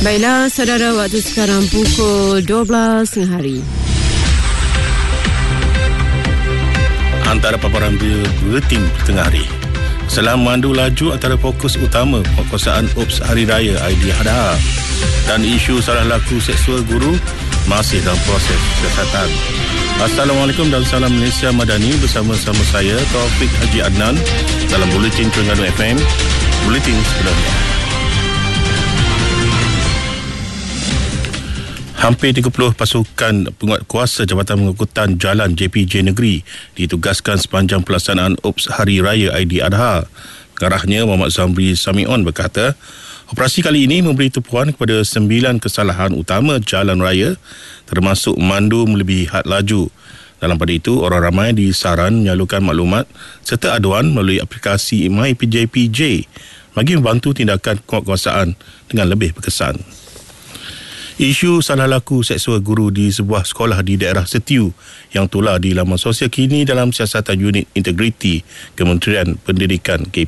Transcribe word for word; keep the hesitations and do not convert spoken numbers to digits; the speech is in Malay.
Baiklah, saudara, waktu sekarang pukul dua belas tengah hari. Antara paparan buletin tengah hari. Salam mandu laju antara fokus utama perkosaan U P S Hari Raya Aidiladha dan isu salah laku seksual guru masih dalam proses siasatan. Assalamualaikum dan salam Malaysia Madani, bersama-sama saya Taufik Haji Adnan dalam Buletin Terengganu F M. Buletin sebenarnya. Hampir tiga puluh pasukan penguatkuasa Jabatan Pengangkutan Jalan J P J Negeri ditugaskan sepanjang pelaksanaan U P S Hari Raya Aidiladha. Pengarahnya Muhammad Zamri Samion berkata, operasi kali ini memberi tumpuan kepada sembilan kesalahan utama jalan raya, termasuk mandu melebihi had laju. Dalam pada itu, orang ramai disaran menyalurkan maklumat serta aduan melalui aplikasi My P J P J bagi membantu tindakan penguatkuasaan dengan lebih berkesan. Isu salah laku seksual guru di sebuah sekolah di daerah Setiu yang tular di laman sosial kini dalam siasatan Unit Integriti Kementerian Pendidikan K